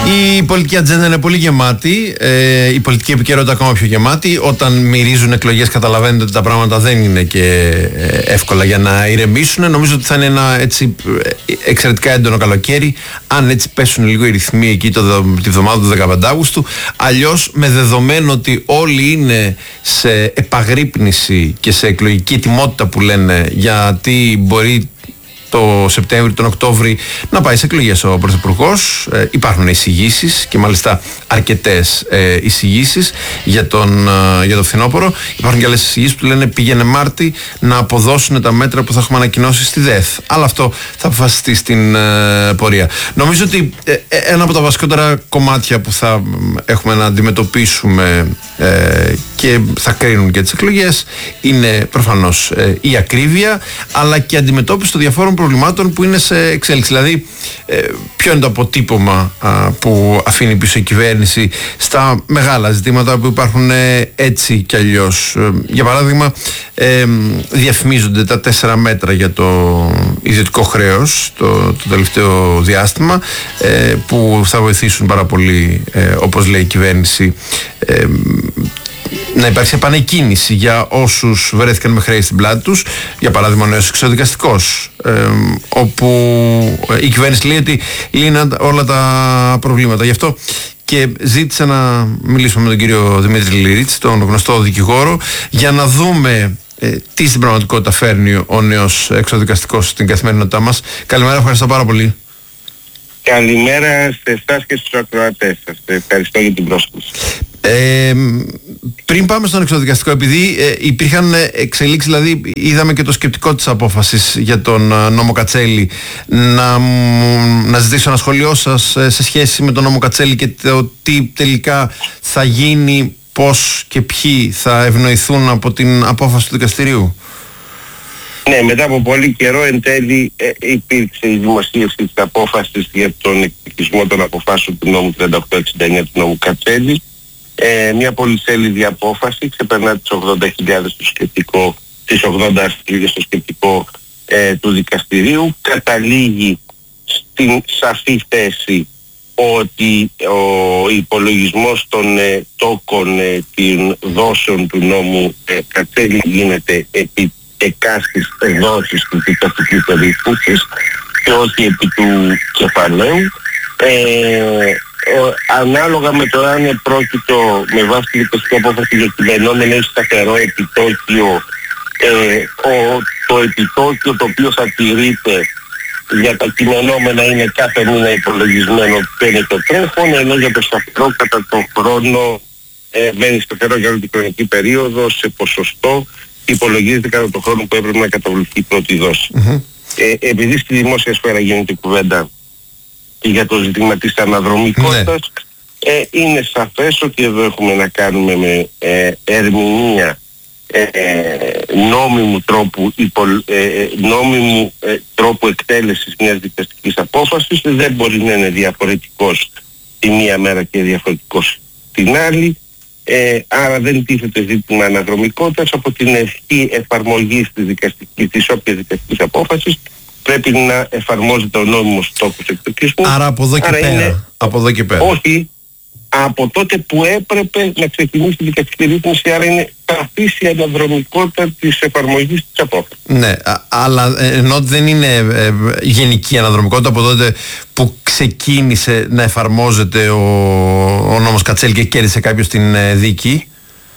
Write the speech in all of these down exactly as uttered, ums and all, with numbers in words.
Η πολιτική ατζέντα είναι πολύ γεμάτη, ε, η πολιτική επικαιρότητα ακόμα πιο γεμάτη. Όταν μυρίζουν εκλογές καταλαβαίνετε ότι τα πράγματα δεν είναι και εύκολα για να ηρεμήσουν. Νομίζω ότι θα είναι ένα έτσι εξαιρετικά έντονο καλοκαίρι, αν έτσι πέσουν λίγο οι ρυθμοί εκεί το, τη βδομάδα του δεκαπέντε Αυγούστου. Αλλιώς, με δεδομένο ότι όλοι είναι σε επαγρύπνηση και σε εκλογική ετοιμότητα που λένε, γιατί μπορεί το Σεπτέμβριο, τον Οκτώβρη να πάει σε εκλογές ο Πρωθυπουργός. Ε, υπάρχουν εισηγήσεις και μάλιστα αρκετές ε, εισηγήσεις για τον, ε, για το φθινόπωρο. Υπάρχουν και άλλες εισηγήσεις που λένε πήγαινε Μάρτι να αποδώσουν τα μέτρα που θα έχουμε ανακοινώσει στη ΔΕΘ. Αλλά αυτό θα αποφασιστεί στην ε, πορεία. Νομίζω ότι ε, ένα από τα βασικότερα κομμάτια που θα έχουμε να αντιμετωπίσουμε ε, και θα κρίνουν και τις εκλογές είναι προφανώς ε, η ακρίβεια, αλλά και αντιμετώπιση των διαφόρων προβλημάτων που είναι σε εξέλιξη. Δηλαδή, ε, ποιο είναι το αποτύπωμα α, που αφήνει πίσω η κυβέρνηση στα μεγάλα ζητήματα που υπάρχουν ε, έτσι κι αλλιώς. Ε, για παράδειγμα, ε, διαφημίζονται τα τέσσερα μέτρα για το ιδιωτικό χρέος το, το τελευταίο διάστημα, ε, που θα βοηθήσουν πάρα πολύ, ε, όπως λέει η κυβέρνηση, ε, να υπάρξει επανεκκίνηση για όσους βρέθηκαν με χρέη στην πλάτη τους. Για παράδειγμα, ο νέος εξωδικαστικός, ε, όπου η κυβέρνηση λέει ότι λύναν όλα τα προβλήματα. Γι' αυτό και ζήτησα να μιλήσουμε με τον κύριο Δημήτρη Λιρίτση, τον γνωστό δικηγόρο, για να δούμε ε, τι στην πραγματικότητα φέρνει ο νέος εξωδικαστικός στην καθημερινότητά μας. Καλημέρα, ευχαριστώ πάρα πολύ. Καλημέρα σε εσάς και στους ακροατές σας. Ευχαριστώ για την πρόσκληση. Ε, πριν πάμε στον εξωδικαστικό, επειδή ε, υπήρχαν εξελίξεις, δηλαδή είδαμε και το σκεπτικό της απόφασης για τον ε, νόμο Κατσέλη, να, να ζητήσω ένα σχολείο σας ε, σε σχέση με τον νόμο Κατσέλη και το τι τελικά θα γίνει, πώς και ποιοι θα ευνοηθούν από την απόφαση του δικαστηρίου. Ναι, μετά από πολύ καιρό εν τέλει ε, υπήρξε η δημοσίευση της απόφασης για τον εκδικισμό των αποφάσεων του νόμου τριάντα οκτώ εξήντα εννιά του νόμου Κατσέλη. Ε, μια πολυσέλιδη απόφαση, ξεπερνά τις ογδόντα χιλιάδες στο σκεπτικό, τις ογδόντα αρχίδες στο σκεπτικό ε, του δικαστηρίου. Καταλήγει στην σαφή θέση ότι ο υπολογισμός των ε, τόκων ε, των δόσεων του νόμου ε, Κατσέλη γίνεται επί εκάσχης δόσης του δικαστικής περίπτωσης και όχι επί του κεφαλαίου. Ε, Ε, ανάλογα με το αν πρόκειτο με βάση τη δικαστική απόφαση για κειμενόμενο ή σταθερό επιτόκιο, ε, ο, το επιτόκιο το οποίο θα τηρείται για τα κειμενόμενα είναι κάθε μήνα υπολογισμένο που είναι το τρέχον, ενώ για το σταθερό κατά τον χρόνο ε, μένει σταθερό για όλη την χρονική περίοδο σε ποσοστό, υπολογίζεται κατά τον χρόνο που έπρεπε να καταβληθεί η πρώτη δόση. Mm-hmm. Ε, επειδή στη δημόσια σφαίρα γίνεται κουβέντα για το ζήτημα της αναδρομικότητας, ναι. ε, είναι σαφές ότι εδώ έχουμε να κάνουμε με ε, ερμηνεία ε, νόμιμου τρόπου, υπο, ε, νόμιμου ε, τρόπου εκτέλεσης μιας δικαστικής απόφασης. Δεν μπορεί να είναι διαφορετικός τη μία μέρα και διαφορετικός την άλλη. Ε, άρα δεν τίθεται ζήτημα αναδρομικότητας. Από την ευχή εφαρμογής της, δικαστικής, της όποιας δικαστικής απόφασης πρέπει να εφαρμόζεται ο νόμιμος στόχος εκδικισμού. Άρα από εδώ και Άρα πέρα. Είναι, από εδώ και πέρα. Όχι, από τότε που έπρεπε να ξεκινήσει η δικαστική ρύθμιση, άρα είναι σαφής η αναδρομικότητα της εφαρμογής της απόφασης. Ναι, α, αλλά ενώ δεν είναι ε, γενική αναδρομικότητα από τότε που ξεκίνησε να εφαρμόζεται ο, ο νόμος Κατσέλη και κέρδισε κάποιος την ε, δίκη.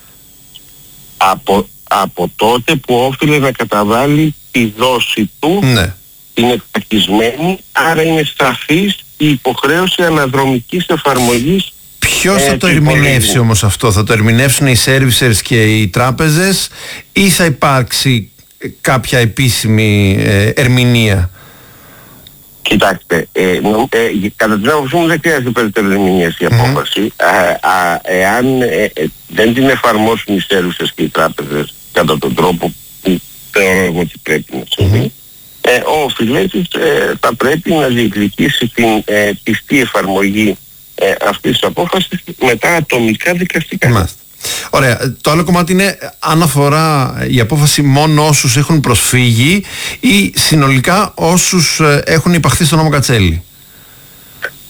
Από, από τότε που όφιλε να καταβάλει τη δόση του, ναι. είναι εκτακισμένη, άρα είναι σαφής η υποχρέωση αναδρομικής εφαρμογής. Ποιος θα ε, το ερμηνεύσει όμως αυτό? Θα το ερμηνεύσουν οι servicers και οι τράπεζες ή θα υπάρξει κάποια επίσημη ε, ερμηνεία? Κοιτάξτε, ε, ε, κατά την άποψή μου δεν χρειάζεται περαιτέρω ερμηνεία η απόφαση. Mm-hmm. Α, α, εάν ε, ε, δεν την εφαρμόσουν οι servicers και οι τράπεζες κατά τον τρόπο που θεωρώ εγώ ότι πρέπει να συμβεί, mm-hmm. ε, ο οφειλέτης ε, θα πρέπει να διεκδικήσει την ε, πιστή εφαρμογή ε, αυτής της απόφασης μετά ατομικά δικαστικά. Μάλιστα. Ωραία. Το άλλο κομμάτι είναι αν αφορά η απόφαση μόνο όσους έχουν προσφύγει ή συνολικά όσους έχουν υπαχθεί στον νόμο Κατσέλη.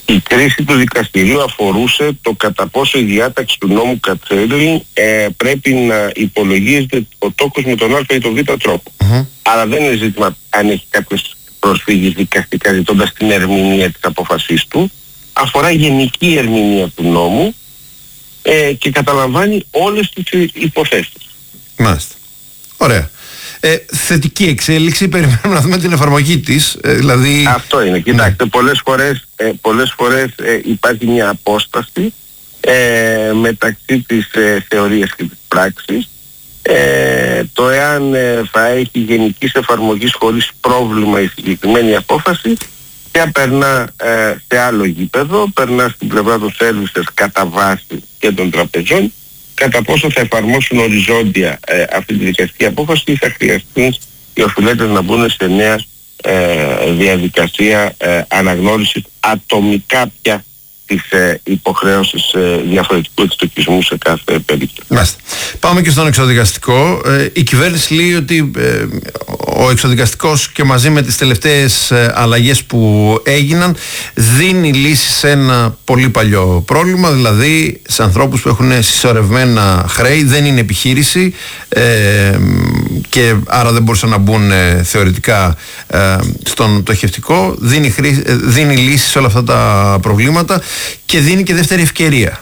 Η κρίση του δικαστηρίου αφορούσε το κατά πόσο η διάταξη του νόμου Κατσέλη ε, πρέπει να υπολογίζεται ο τόκος με τον α ή τον β τρόπο. Mm-hmm. Αλλά δεν είναι ζήτημα αν έχει κάποιος προσφύγει δικαστικά ζητώντας την ερμηνεία της απόφασής του. Αφορά γενική ερμηνεία του νόμου ε, και καταλαμβάνει όλες τις υποθέσεις. Μάλιστα. Ωραία. Ε, θετική εξέλιξη, περιμένουμε να δούμε την εφαρμογή της, ε, δηλαδή... Αυτό είναι, κοιτάξτε, ναι. πολλές φορές, ε, πολλές φορές ε, υπάρχει μια απόσταση ε, μεταξύ της ε, θεωρίας και της πράξης. Ε, το εάν ε, θα έχει γενικής εφαρμογής χωρίς πρόβλημα η συγκεκριμένη απόφαση και περνά ε, σε άλλο γήπεδο, περνά στην πλευρά των services κατά βάση και των τραπεζών, κατά πόσο θα εφαρμόσουν οριζόντια ε, αυτή τη δικαστική απόφαση ή θα χρειαστεί οι οφειλέτες να μπουν σε νέα ε, διαδικασία ε, αναγνώρισης ατομικά πια τις ε, υποχρέωσης ε, διαφορετικού εξτοκισμού σε κάθε περίπτωση. Μάλιστα. Πάμε και στον εξοδικαστικό. Ε, η κυβέρνηση λέει ότι ε, ο εξοδικαστικός και μαζί με τις τελευταίες ε, αλλαγές που έγιναν δίνει λύση σε ένα πολύ παλιό πρόβλημα, δηλαδή σε ανθρώπους που έχουν συσσωρευμένα χρέη, δεν είναι επιχείρηση ε, και άρα δεν μπορούσαν να μπουν ε, θεωρητικά ε, στον πτωχευτικό. Δίνει, χρή, ε, δίνει λύση σε όλα αυτά τα προβλήματα και δίνει και δεύτερη ευκαιρία.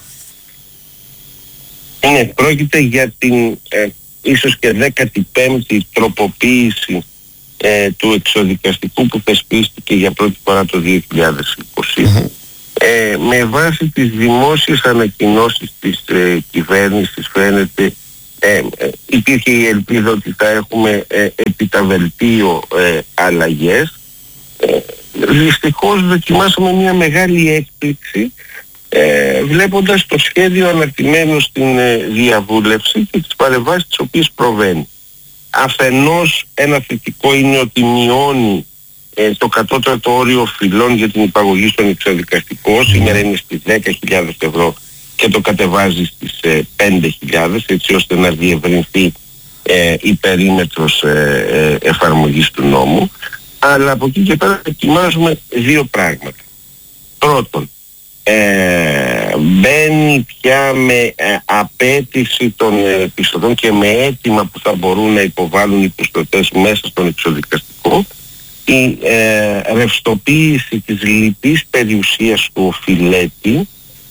Ναι, πρόκειται για την ε, ίσως και δέκατη πέμπτη τροποποίηση ε, του εξοδικαστικού που θεσπίστηκε για πρώτη φορά το δύο χιλιάδες είκοσι. Mm-hmm. Ε, με βάση τις δημόσιες ανακοινώσεις της ε, κυβέρνησης φαίνεται ε, ε, υπήρχε η ελπίδα ότι θα έχουμε ε, επιταβελτίο ε, αλλαγές. Ε, δυστυχώς δοκιμάσαμε μια μεγάλη έκπληξη ε, βλέποντας το σχέδιο αναρτημένο στην ε, διαβούλευση και τις παρεμβάσεις τις οποίες προβαίνει. Αφενός ένα θετικό είναι ότι μειώνει ε, το κατώτατο όριο φυλών για την υπαγωγή στον εξοδικαστικό. Σήμερα είναι στις δέκα χιλιάδες ευρώ και το κατεβάζει στις ε, πέντε χιλιάδες, έτσι ώστε να διευρυνθεί ε, η περίμετρος ε, ε, εφαρμογής του νόμου. Αλλά από εκεί και πέρα ετοιμάζουμε δύο πράγματα. Πρώτον, ε, μπαίνει πια με ε, απέτηση των ε, πιστωτών και με αίτημα που θα μπορούν να υποβάλουν οι πιστωτές μέσα στον εξοδικαστικό η ε, ρευστοποίηση της λιτής περιουσίας του οφειλέτη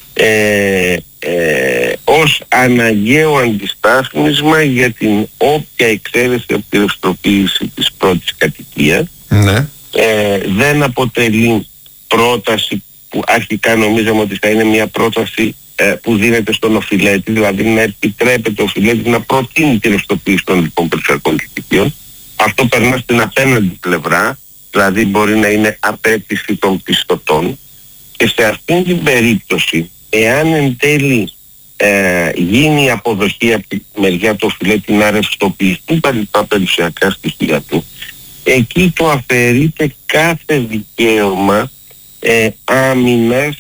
ε, ε, ως αναγκαίο αντιστάθμισμα για την όποια εξαίρεση από τη ρευστοποίηση της πρώτης κατοικίας. Ναι. Ε, δεν αποτελεί πρόταση που αρχικά νομίζαμε ότι θα είναι μια πρόταση ε, που δίνεται στον οφειλέτη, δηλαδή να επιτρέπεται ο οφειλέτης να προτείνει τη ρευστοποίηση των λοιπόν περιουσιακών κατοικίων. Αυτό περνά στην απέναντι πλευρά, δηλαδή μπορεί να είναι απέτηση των πιστωτών, και σε αυτήν την περίπτωση, εάν εν τέλει ε, γίνει αποδοχή από τη μεριά του οφειλέτη να ρευστοποιηθούν τα περιουσιακά στοιχεία του, εκεί το αφαιρείται κάθε δικαίωμα ε, άμυνας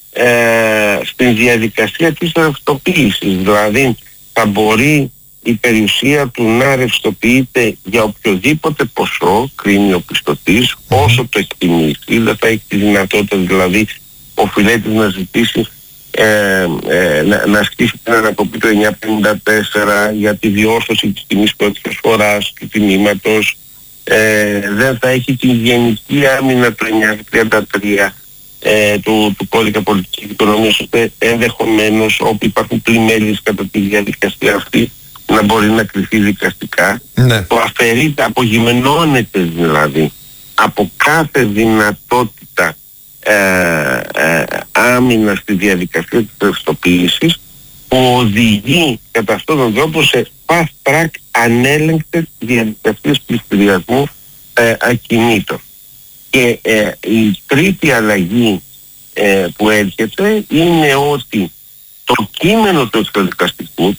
ε, στην διαδικασία της ρευστοποίησης. Δηλαδή θα μπορεί η περιουσία του να ρευστοποιείται για οποιοδήποτε ποσό κρίνει ο πιστωτής, όσο το εκτιμήσει. Δεν θα έχει τη δυνατότητα δηλαδή ο οφειλέτης να ζητήσει ε, ε, να, να ασκήσει την ανακοπή του εννιακόσια πενήντα τέσσερα για τη διόρθωση της τιμής πρώτης προσφοράς του τιμήματος. Ε, δεν θα έχει την γενική άμυνα του εννιακόσια τριάντα τρία ε, του, του κώδικα πολιτικής οικονομίας, ώστε ενδεχομένως όπου υπάρχουν πλημέλειες κατά τη διαδικασία αυτή να μπορεί να κρυφθεί δικαστικά. Ναι. Το αφαιρείται, απογυμνώνεται δηλαδή από κάθε δυνατότητα ε, ε, άμυνα στη διαδικασία της ρευστοποίησης, που οδηγεί κατά αυτόν τον τρόπο σε fast track ανέλεγκτες διαδικασίες πληστηριασμού ε, ακινήτων. Και ε, η τρίτη αλλαγή ε, που έρχεται είναι ότι το κείμενο του εξοδικαστικού,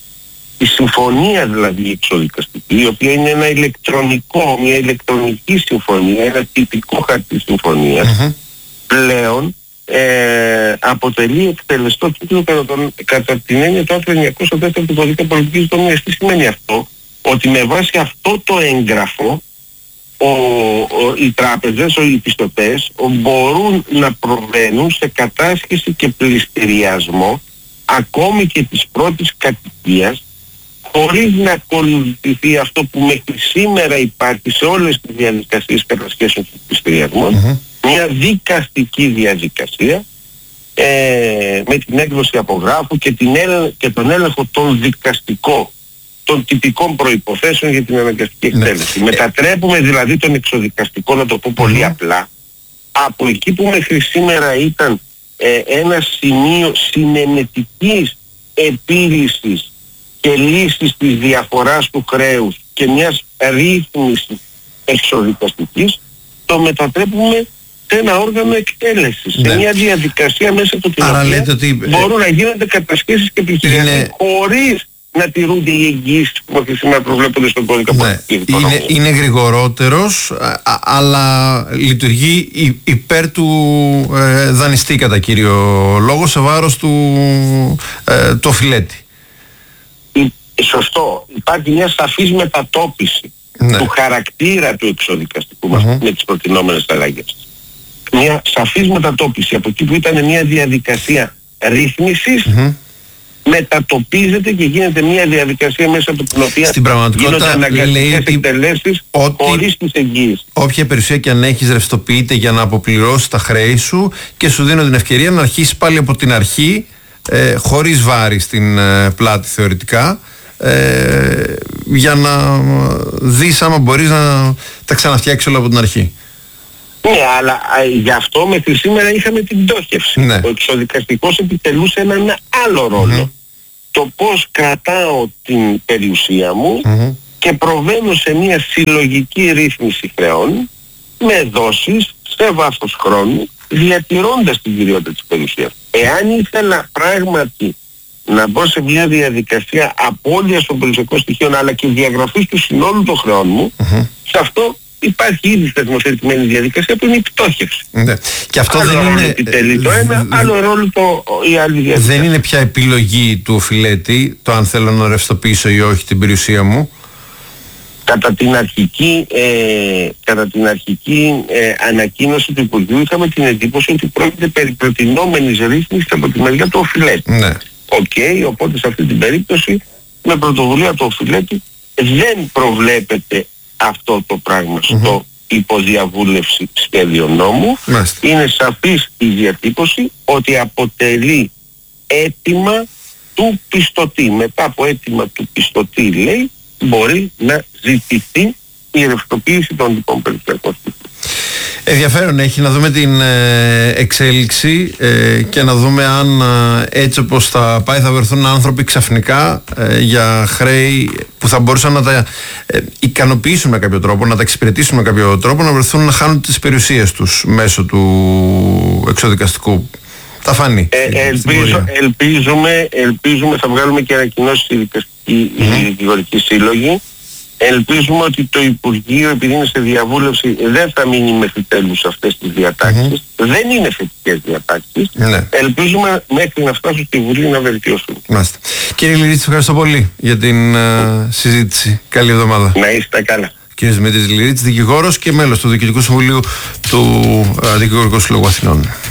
η συμφωνία δηλαδή εξοδικαστική, η οποία είναι ένα ηλεκτρονικό, μια ηλεκτρονική συμφωνία, ένα τυπικό χαρτί συμφωνίας, mm-hmm. πλέον ε, αποτελεί εκτελεστό τίτλο κατά, τον, κατά την έννοια του άρθρου εννιακόσια τέσσερα του κώδικα πολιτικής οικονομίας. Τι σημαίνει αυτό? Ότι με βάση αυτό το έγγραφο ο, ο, οι τράπεζες, οι πιστωτές μπορούν να προβαίνουν σε κατάσχεση και πληστηριασμό ακόμη και της πρώτης κατοικίας, χωρίς να ακολουθηθεί αυτό που μέχρι σήμερα υπάρχει σε όλες τις διαδικασίες κατασχέσεων και πληστηριασμών, mm-hmm. μια δικαστική διαδικασία ε, με την έκδοση απογράφου και, την έλε, και τον έλεγχο των δικαστικών, των τυπικών προϋποθέσεων για την αναγκαστική εκτέλεση. Ναι. Μετατρέπουμε δηλαδή τον εξοδικαστικό, να το πω πολύ mm-hmm. απλά, από εκεί που μέχρι σήμερα ήταν ε, ένα σημείο συνενετικής επίλυσης και λύσης της διαφοράς του χρέους και μιας ρύθμισης εξοδικαστικής, το μετατρέπουμε σε ένα όργανο εκτέλεσης, ναι. σε μια διαδικασία μέσα από την Άρα οποία ότι... μπορούν να γίνονται κατασχέσεις και πληστηριασμοί είναι... χωρίς να τηρούνται οι εγγύησεις που μέχρι σήμερα προβλέπονται στον κώδικα ναι. πολιτικής. Είναι, είναι γρηγορότερος, α, α, αλλά λειτουργεί υ, υπέρ του ε, δανειστή κατά κύριο λόγο, σε βάρος του ε, το οφειλέτη. Σωστό. Υπάρχει μια σαφής μετατόπιση ναι. του χαρακτήρα του εξοδικαστικού μας mm-hmm. με τις προτινόμενες αλλαγές. Μια σαφής μετατόπιση από εκεί που ήταν μια διαδικασία ρύθμισης mm-hmm. μετατοπίζεται και γίνεται μια διαδικασία μέσα από την οποία στην πραγματικότητα αναγκαστικές εκτελέσεις χωρίς τις εγγύησεις. Όποια περιουσία και αν έχεις ρευστοποιείται για να αποπληρώσεις τα χρέη σου και σου δίνω την ευκαιρία να αρχίσεις πάλι από την αρχή ε, χωρίς βάρη στην ε, πλάτη θεωρητικά, Ε, για να δεις άμα μπορείς να τα ξαναφτιάξεις όλα από την αρχή. Ναι, αλλά α, γι' αυτό μέχρι σήμερα είχαμε την πτώχευση. Ναι. Ο εξοδικαστικός επιτελούσε έναν άλλο ρόλο. Mm-hmm. Το πώς κρατάω την περιουσία μου mm-hmm. και προβαίνω σε μια συλλογική ρύθμιση χρεών με δόσεις σε βάθος χρόνου, διατηρώντας την κυριότητα της περιουσίας. Εάν ήθελα πράγματι να μπω σε μια διαδικασία απώλειας των περιουσιακών στοιχείων αλλά και διαγραφής του συνόλου των χρεών μου, mm-hmm. σε αυτό υπάρχει ήδη θεσμοθετημένη διαδικασία που είναι η πτώχευση. Ναι. Και αυτό άλλο δεν ρόλο είναι επιτελεί το ένα, δε... άλλο ρόλο το, η άλλη διαδικασία. Δεν είναι πια επιλογή του οφειλέτη το αν θέλω να ρευστοποιήσω ή όχι την περιουσία μου. Κατά την αρχική, ε, κατά την αρχική ε, ανακοίνωση του Υπουργείου είχαμε την εντύπωση ότι πρόκειται περί προτινόμενης ρύθμισης από τη μεριά του οφειλέτη. Ναι. Οκ, okay, οπότε σε αυτή την περίπτωση με πρωτοβουλία του οφειλέτη δεν προβλέπεται αυτό το πράγμα mm-hmm. στο υποδιαβούλευση σχέδιο νόμου. Μάλιστα. Είναι σαφής η διατύπωση ότι αποτελεί αίτημα του πιστωτή. Μετά από αίτημα του πιστωτή, λέει, μπορεί να ζητηθεί η ρευστοποίηση των λοιπών περιουσιακών στοιχείων. Ενδιαφέρον έχει να δούμε την ε, εξέλιξη ε, και να δούμε αν ε, έτσι όπως θα πάει θα βρεθούν άνθρωποι ξαφνικά ε, για χρέη που θα μπορούσαν να τα ε, ικανοποιήσουν με κάποιο τρόπο, να τα εξυπηρετήσουν με κάποιο τρόπο, να βρεθούν να χάνουν τις περιουσίες τους μέσω του εξοδικαστικού. Θα φανεί. Ε, ελπίζω, ελπίζουμε, ελπίζουμε, θα βγάλουμε και ανακοινώσεις οι δικηγορικοί σύλλογοι. Ελπίζουμε ότι το Υπουργείο, επειδή είναι σε διαβούλευση, δεν θα μείνει μέχρι τέλους αυτές τις διατάξεις. Mm-hmm. Δεν είναι θετικές διατάξεις. Ναι. Ελπίζουμε μέχρι να φτάσουν στη Βουλή να βελτιώσουν. Μάλιστα. Κύριε Λυρίτη, ευχαριστώ πολύ για την uh, συζήτηση. Καλή εβδομάδα. Να είστε καλά. Κύριος Δημήτρης Λυρίτης, δικηγόρος και μέλος του Διοικητικού Συμβουλίου του uh, Δικηγορικού Συλλόγου Αθηνών.